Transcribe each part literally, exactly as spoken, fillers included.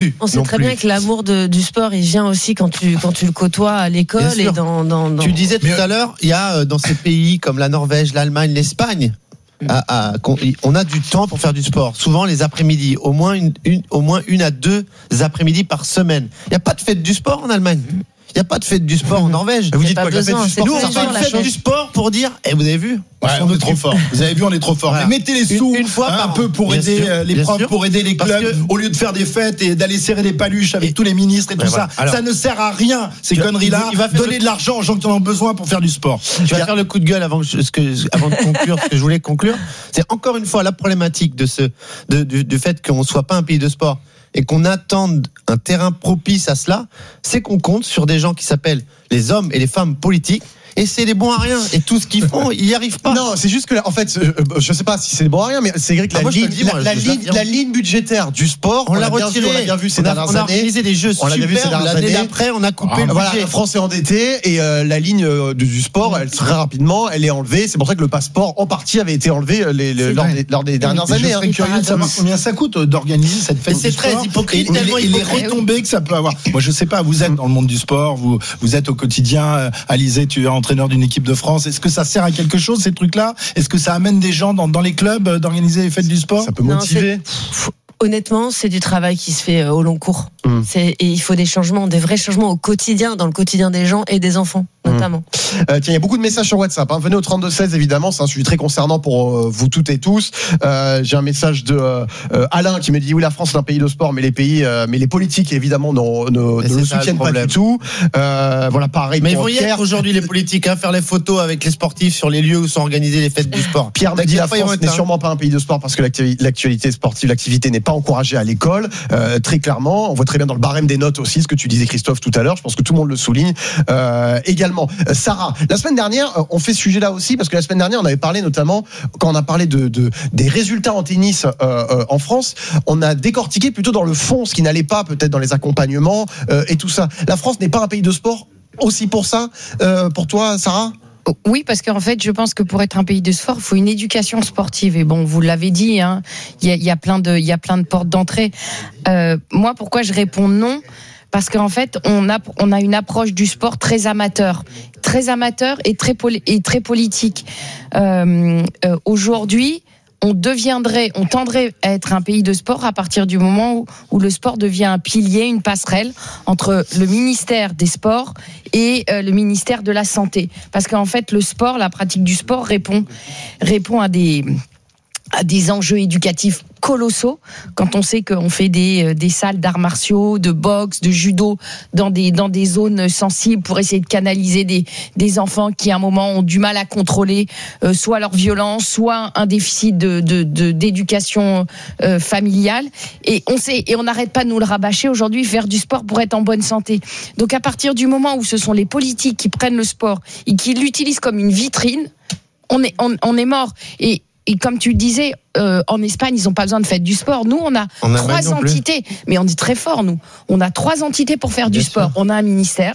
plus. On sait non très plus. bien que l'amour de, du sport, il vient aussi quand tu, quand tu le côtoies à l'école et dans, dans, dans. Tu disais tout Mais à l'heure, il y a dans ces pays comme la Norvège, l'Allemagne, l'Espagne, à, à, on a du temps pour faire du sport. Souvent les après-midi, au moins une, une, au moins une à deux après-midi par semaine. Il n'y a pas de fête du sport en Allemagne. Il n'y a pas de fête du sport en Norvège. Vous dites pas quoi, la fête besoin, du sport, Nous, ça on fait fait une une fête fête du sport pour dire, eh, vous avez vu? Ouais, on est trop fort. Vous avez vu, on est trop fort. Voilà. Mais mettez les sous une, une fois hein, par un peu pour bien aider sûr, euh, les bien profs, sûr. pour aider les Parce clubs, que, au lieu de faire des fêtes et d'aller serrer les paluches avec et, tous les ministres et tout ben ça. voilà. Alors, ça ne sert à rien, ces tu, conneries-là. Il va faire donner le... de l'argent aux gens qui en ont besoin pour faire du sport. Tu vas faire le coup de gueule avant, que je, ce que, avant de conclure ce que je voulais conclure. C'est encore une fois la problématique de ce, de, du, du fait qu'on ne soit pas un pays de sport et qu'on attende un terrain propice à cela, c'est qu'on compte sur des gens qui s'appellent les hommes et les femmes politiques. Et c'est des bons à rien. Et tout ce qu'ils font, ils n'y arrivent pas. Non, c'est juste que, en fait, euh, je sais pas si c'est des bons à rien, mais c'est vrai que ah, la, moi, ligne, dis, moi, la, la, ligne, la ligne budgétaire du sport, on, on l'a l'a retirée. On l'a bien vu ces on a, dernières on a années. organisé des jeux on l'a bien vu ces super. dernières L'année années. d'après, on a coupé Ah, le voilà, budget. la France est endettée et euh, la ligne euh, du, du sport, elle très rapidement, elle est enlevée. C'est pour ça que le passeport, en partie, avait été enlevé euh, les, les, lors, des, lors des dernières Mais années. je serais hein. curieux de savoir combien ça coûte d'organiser cette fête Mais c'est du très sport hypocrite, et, tellement et, et les hypocrite. retombées que ça peut avoir. Moi, je sais pas. Vous êtes dans le monde du sport, vous vous êtes au quotidien. Alizé, tu es entraîneur d'une équipe de France. Est-ce que ça sert à quelque chose ces trucs-là? Est-ce que ça amène des gens dans, dans les clubs d'organiser les fêtes du sport? Ça peut Non, motiver. Honnêtement, c'est du travail qui se fait au long cours. Mmh. C'est, et il faut des changements, des vrais changements au quotidien, dans le quotidien des gens et des enfants, notamment. Mmh. Euh, tiens, il y a beaucoup de messages sur WhatsApp. Hein. Venez au trente-deux seize, évidemment. C'est un sujet très concernant pour euh, vous toutes et tous. Euh, j'ai un message de euh, Alain qui me dit oui, la France est un pays de sport, mais les pays, euh, mais les politiques, évidemment, ne, ne, ne le soutiennent pas du tout. Euh, voilà, pareil. Mais ils pour vont y Pierre. être aujourd'hui les politiques, hein, faire les photos avec les sportifs sur les lieux où sont organisées les fêtes du sport. Pierre me dit la T'inquiète pas, ils vont France être n'est là. sûrement pas un pays de sport parce que l'actualité, l'actualité sportive, l'activité n'est pas encouragée à l'école. Euh, très clairement, on voit très bien dans le barème des notes aussi ce que tu disais, Christophe, tout à l'heure. Je pense que tout le monde le souligne euh, également. Euh, Sarah, la semaine dernière, euh, on fait ce sujet-là aussi parce que la semaine dernière, on avait parlé notamment quand on a parlé de, de des résultats en tennis euh, euh, en France, on a décortiqué plutôt dans le fond ce qui n'allait pas, peut-être dans les accompagnements euh, et tout ça. La France n'est pas un pays de sport aussi pour ça. Euh, pour toi, Sarah? Oui, parce qu'en fait, je pense que pour être un pays de sport, il faut une éducation sportive. Et bon, vous l'avez dit, hein, il y a, il y a plein de, il y a plein de portes d'entrée. Euh, moi, pourquoi je réponds non ? Parce qu'en fait, on a, on a une approche du sport très amateur, très amateur et très, poli- et très politique. Euh, euh, aujourd'hui, on deviendrait, on tendrait à être un pays de sport à partir du moment où, où le sport devient un pilier, une passerelle entre le ministère des Sports et euh, le ministère de la Santé. Parce qu'en fait, le sport, la pratique du sport répond, répond à des, à des enjeux éducatifs colossaux. Quand on sait qu'on fait des, des salles d'arts martiaux, de boxe, de judo dans des, dans des zones sensibles pour essayer de canaliser des, des enfants qui à un moment ont du mal à contrôler euh, soit leur violence, soit un déficit de, de, de, d'éducation euh, familiale. Et on sait, et on n'arrête pas de nous le rabâcher aujourd'hui, faire du sport pour être en bonne santé. Donc à partir du moment où ce sont les politiques qui prennent le sport et qui l'utilisent comme une vitrine, on est, on, on est mort. Et Et comme tu le disais, euh, en Espagne, ils n'ont pas besoin de faire du sport. Nous, on a En trois Allemagne non plus. entités. Mais on dit très fort, nous. On a trois entités pour faire Bien du sport. sûr. On a un ministère.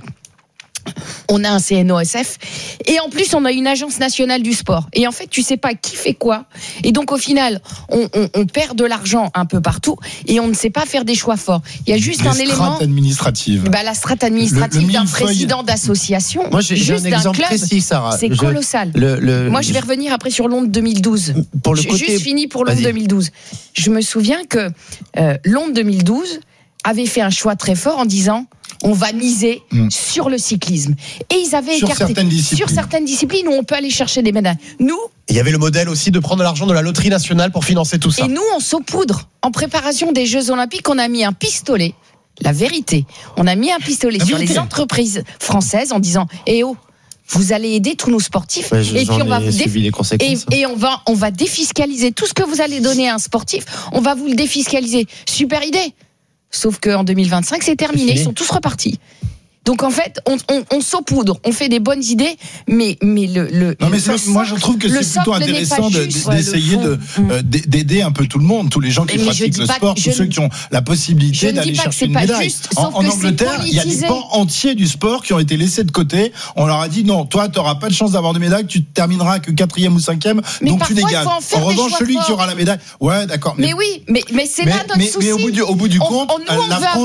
On a un C N O S F et en plus on a une agence nationale du sport et en fait tu sais pas qui fait quoi et donc au final on, on, on perd de l'argent un peu partout et on ne sait pas faire des choix forts. Il y a juste Les un strates élément administratives. bah, la strate administrative Le- le d'un millefeuille. président d'association, Moi, j'ai, j'ai juste un d'un exemple club, précis, Sarah. c'est Je- colossal. Le, le, Moi je vais revenir après sur Londres deux mille douze. pour le Ju- côté. Juste fini pour Londres Vas-y. deux mille douze. Je me souviens que euh, Londres deux mille douze avait fait un choix très fort en disant on va miser Mm. sur le cyclisme. Et ils avaient Sur écarté certaines disciplines. sur certaines disciplines où on peut aller chercher des médailles. Nous, Il y avait le modèle aussi de prendre de l'argent de la loterie nationale pour financer tout ça. et nous on saupoudre. En préparation des Jeux Olympiques, on a mis un pistolet. La vérité, on a mis un pistolet La sur vérité. les entreprises françaises en disant eh oh, vous allez aider tous nos sportifs Ouais, je- et puis j'en on va ai vous dé- suivi les conséquences. Et, et on va, on va défiscaliser tout ce que vous allez donner à un sportif. On va vous le défiscaliser. Super idée. Sauf qu'en deux mille vingt-cinq, c'est terminé. fini. Ils sont tous repartis. Donc en fait, on, on, on saupoudre, on fait des bonnes idées, mais mais le le. Non mais ça, le moi socle- je trouve que le c'est plutôt socle n'est pas intéressant de- juste. d'essayer Ouais, le de fond. euh, d'aider un peu tout le monde, tous les gens qui Mais je pratiquent dis le pas sport, que- tous je ceux ne- qui ont la je possibilité ne dis d'aller pas que chercher c'est une pas médaille. juste, En, sauf en que c'est Angleterre, il y a des politisé. pans entiers du sport qui ont été laissés de côté. On leur a dit non, toi tu n'auras pas de chance d'avoir de médaille, tu termineras que quatrième ou cinquième, Mais donc tu parfois, il dégages. faut en faire En des revanche, choix celui qui forts. aura la médaille, ouais d'accord. Mais oui, mais mais c'est mais, là notre mais- souci. mais au bout du, au bout du On- compte, on- nous, on la veut France